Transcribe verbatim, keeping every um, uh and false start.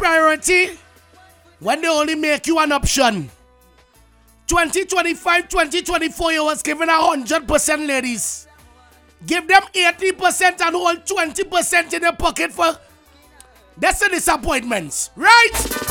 priority when they only make you an option. twenty twenty-five, twenty twenty-four, you was given one hundred percent ladies. Give them eighty percent and hold twenty percent in your pocket for... That's the disappointments, right?